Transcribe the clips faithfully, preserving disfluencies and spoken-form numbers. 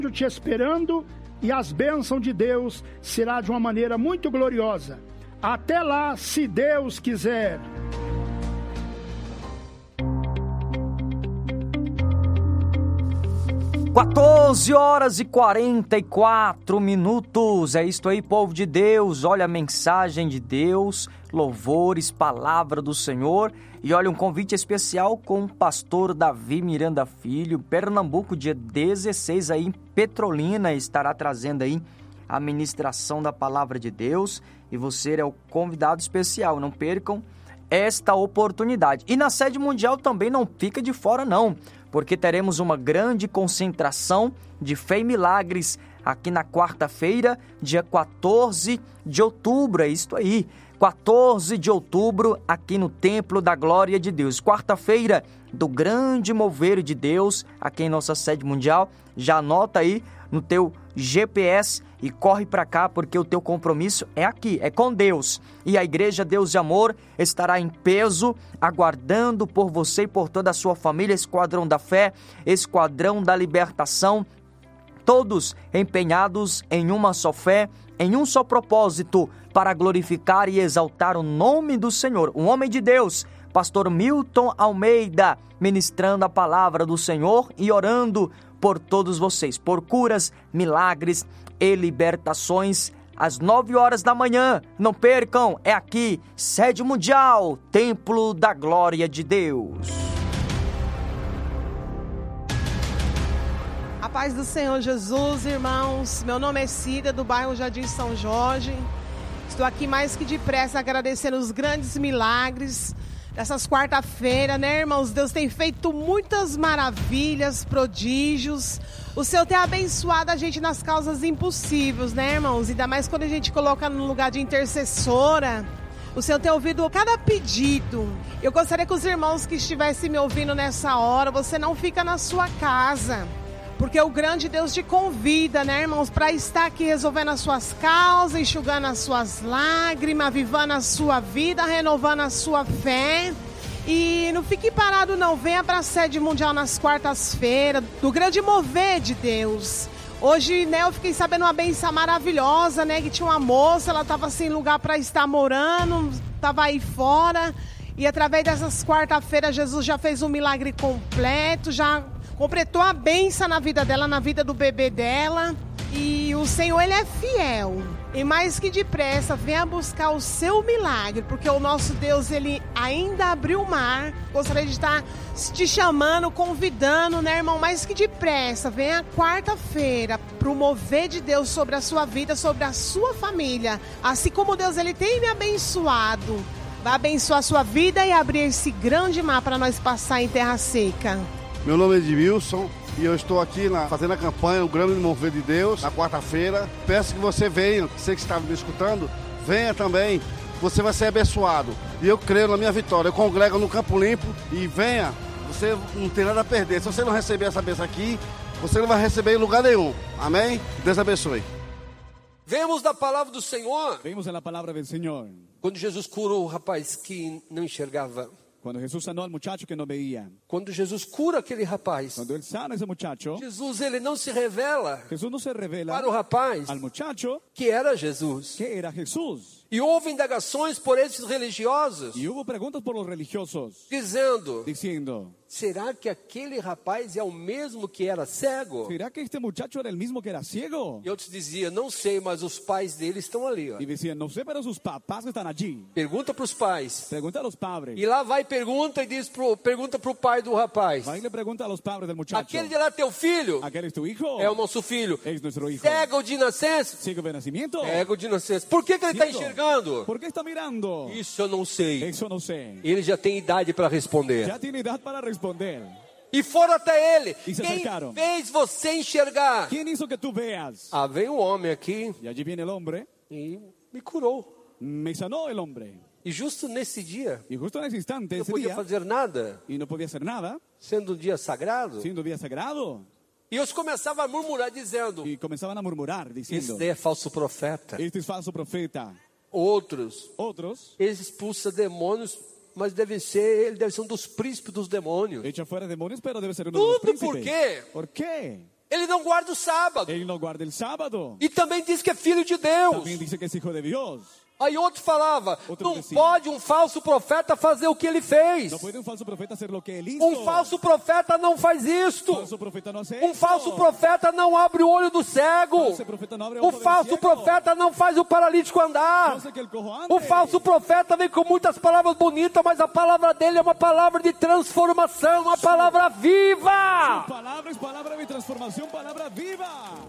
te esperando e as bênçãos de Deus será de uma maneira muito gloriosa. Até lá, se Deus quiser. quatorze horas e quarenta e quatro minutos, é isto aí, povo de Deus. Olha a mensagem de Deus, louvores, palavra do Senhor. E olha, um convite especial com o pastor Davi Miranda Filho, Pernambuco, dia dezesseis aí em Petrolina, estará trazendo aí a ministração da palavra de Deus. E você é o convidado especial, não percam esta oportunidade. E na sede mundial também não fica de fora não, porque teremos uma grande concentração de fé e milagres aqui na quarta-feira, dia quatorze de outubro, é isto aí, quatorze de outubro, aqui no Templo da Glória de Deus. Quarta-feira do grande mover de Deus, aqui em nossa sede mundial. Já anota aí no teu G P S e corre para cá, porque o teu compromisso é aqui, é com Deus. E a Igreja Deus de Amor estará em peso, aguardando por você e por toda a sua família, Esquadrão da Fé, Esquadrão da Libertação, todos empenhados em uma só fé, em um só propósito, para glorificar e exaltar o nome do Senhor. Um homem de Deus, pastor Milton Almeida, ministrando a palavra do Senhor e orando por todos vocês, por curas, milagres e libertações, às nove horas da manhã. Não percam, é aqui, sede mundial, Templo da Glória de Deus. A paz do Senhor Jesus, irmãos. Meu nome é Cida, do bairro Jardim São Jorge. Estou aqui mais que depressa agradecendo os grandes milagres dessas quarta-feira, né, irmãos? Deus tem feito muitas maravilhas, prodígios. O Senhor tem abençoado a gente nas causas impossíveis, né, irmãos? Ainda mais quando a gente coloca no lugar de intercessora. O Senhor tem ouvido cada pedido. Eu gostaria que os irmãos que estivessem me ouvindo nessa hora, você não fica na sua casa, porque o grande Deus te convida, né, irmãos, para estar aqui resolvendo as suas causas, enxugando as suas lágrimas, avivando a sua vida, renovando a sua fé. E não fique parado não, venha para a sede mundial nas quartas-feiras, do grande mover de Deus. Hoje, né, eu fiquei sabendo uma benção maravilhosa, né, que tinha uma moça, ela estava sem lugar para estar morando, estava aí fora. E através dessas quarta-feiras, Jesus já fez um milagre completo, já completou a bênção na vida dela, na vida do bebê dela. E o Senhor, Ele é fiel. E mais que depressa, venha buscar o seu milagre, porque o nosso Deus, Ele ainda abriu o mar. Gostaria de estar te chamando, convidando, né, irmão? Mais que depressa, venha quarta-feira para o mover de Deus sobre a sua vida, sobre a sua família. Assim como Deus, Ele tem me abençoado, vai abençoar a sua vida e abrir esse grande mar para nós passar em terra seca. Meu nome é Edmilson e eu estou aqui na, fazendo a campanha O Grande Mover de Deus, na quarta-feira. Peço que você venha, você que está me escutando, venha também, você vai ser abençoado. E eu creio na minha vitória, eu congrego no Campo Limpo e venha, você não tem nada a perder. Se você não receber essa bênção aqui, você não vai receber em lugar nenhum. Amém? Deus abençoe. Vemos da palavra do Senhor. Vemos na palavra do Senhor. Quando Jesus curou o rapaz que não enxergava. Quando Jesus sanou al muchacho que não veía. Quando Jesus cura aquele rapaz. Quando ele sana esse muchacho. Jesus, ele não se revela. Jesus não se revela para o rapaz. Al muchacho. Que era Jesus. Que era Jesus. E houve indagações por esses religiosos. E houve perguntas por os religiosos. Dizendo. Dizendo. Será que aquele rapaz é o mesmo que era cego? Será que este muchacho era o mesmo que era ciego? E eu te dizia, não sei, mas os pais dele estão ali. Ó. E dizia, não sei, mas os papás estão ali. Pergunta para os pais. Pergunta aos padres. E lá vai pergunta e diz pro, pergunta para o pai do rapaz. Vai e pergunta aos padres do muchacho. Aquele de lá teu filho? Aquele é teu hijo? É o nosso filho. É nosso hijo. Cego de nascença? Cego de nascimento? Cego de nascença. Por que, que ele está enxergando? Por que está mirando? Isso eu não sei. Isso eu não sei. Ele já tem idade para responder. Já tem idade para responder. E foram até ele. E se Quem acercaram. fez você enxergar? Quem hizo que tu veas? Ah, veio um homem aqui. E allí viene el hombre. E me curou. Me sanó el hombre. E justo nesse dia. E justo nesse instante, não esse podia dia, fazer nada. E não podia fazer nada. Sendo um dia sagrado. Sendo um dia sagrado. E eles começavam a murmurar dizendo. E começavam a murmurar dizendo. Este é falso profeta. Este é falso profeta. Outros. Outros. Eles expulsam demônios. Mas deve ser, ele deve ser um dos príncipes dos demônios. Echa fora demônios, pero deve ser um Tudo dos príncipes. por quê? Por quê? Ele não guarda o sábado. Él no guarda el sábado. E também diz que é filho de Deus. También dice que es hijo de Dios. Aí outro falava, Outro não decía. pode um falso profeta fazer o que ele fez. No puede un falso profeta hacer lo que él hizo. Um falso profeta não faz Un isto. falso profeta no hace Um eso. falso profeta não abre o olho do cego. Falso profeta no abre el Um ojo del falso ciego. profeta não faz o paralítico No andar. hace que el cojo ande. O falso profeta vem com muitas palavras bonitas, mas a palavra dele é uma palavra de transformação, uma palavra viva. Palabra es palabra de transformación, palabra viva.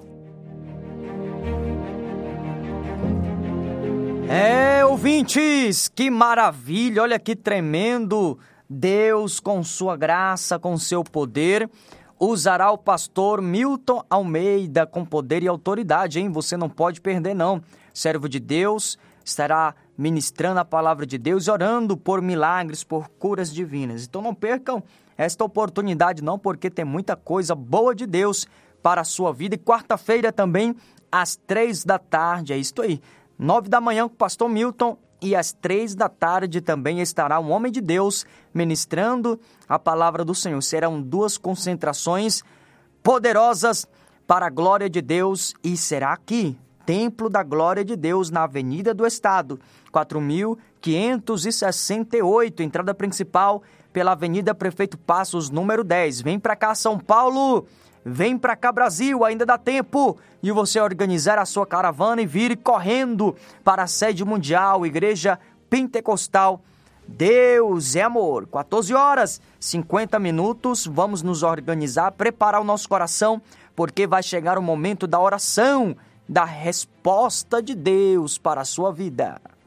É, ouvintes, que maravilha, olha que tremendo. Deus, com sua graça, com seu poder, usará o pastor Milton Almeida com poder e autoridade, hein? Você não pode perder, não. Servo de Deus estará ministrando a palavra de Deus e orando por milagres, por curas divinas. Então não percam esta oportunidade, não, porque tem muita coisa boa de Deus para a sua vida. E quarta-feira também, às três da tarde, é isso aí. Nove da manhã com o pastor Milton e às três da tarde também estará um homem de Deus ministrando a palavra do Senhor. Serão duas concentrações poderosas para a glória de Deus e será aqui, Templo da Glória de Deus, na Avenida do Estado, quatro mil quinhentos e sessenta e oito, entrada principal pela Avenida Prefeito Passos, número dez. Vem para cá, São Paulo! Vem para cá, Brasil, ainda dá tempo de você organizar a sua caravana e vir correndo para a sede mundial, Igreja Pentecostal. Deus é amor. quatorze horas, cinquenta minutos, vamos nos organizar, preparar o nosso coração, porque vai chegar o momento da oração, da resposta de Deus para a sua vida.